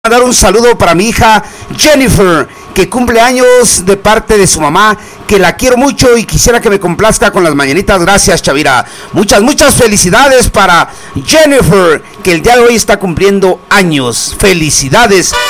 Dar un saludo para mi hija Jennifer, que cumple años de parte de su mamá, que la quiero mucho y quisiera que me complazca con las mañanitas. Gracias, Chavira. Muchas felicidades para Jennifer, que el día de hoy está cumpliendo años. Felicidades